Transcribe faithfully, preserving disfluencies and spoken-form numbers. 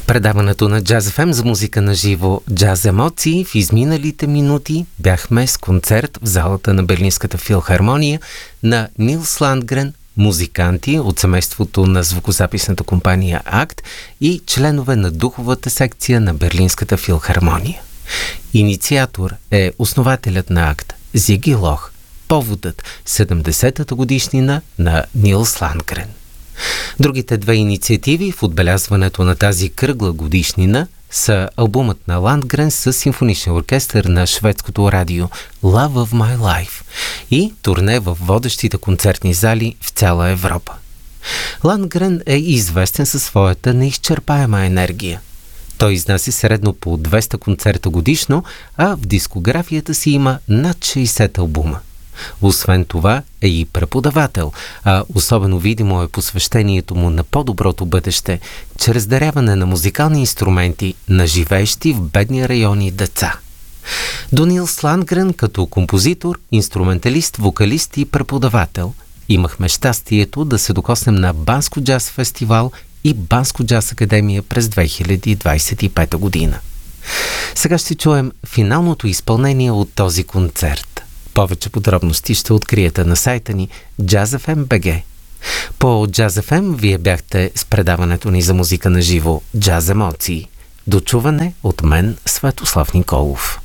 В предаването на Jazz еф ем за музика на живо Джаз емоции в изминалите минути бяхме с концерт в залата на Берлинската филхармония на Нилс Ландгрен, музиканти от семейството на звукозаписната компания АКТ и членове на духовата секция на Берлинската филхармония. Инициатор е основателят на АКТ Зиги Лох. Поводът – седемдесетата годишнина на Нилс Ландгрен. Другите две инициативи в отбелязването на тази кръгла годишнина са албумът на Ландгрен с симфоничен оркестър на шведското радио Love of My Life и турне в водещите концертни зали в цяла Европа. Ландгрен е известен със своята неизчерпаема енергия. Той изнася средно по двеста концерта годишно, а в дискографията си има над шейсет албума. Освен това е и преподавател, а особено видимо е посвещението му на по-доброто бъдеще чрез даряване на музикални инструменти на живеещи в бедни райони деца. До Нилс Ландгрен като композитор, инструменталист, вокалист и преподавател имахме щастието да се докоснем на Банско джаз фестивал и Банско джаз академия през две хиляди двадесет и пета година. Сега ще чуем финалното изпълнение от този концерт. Повече подробности ще откриете на сайта ни Jazz еф ем точка би джи. По Jazz еф ем вие бяхте с предаването ни за музика на живо Джаз емоции. До чуване от мен, Светослав Николов.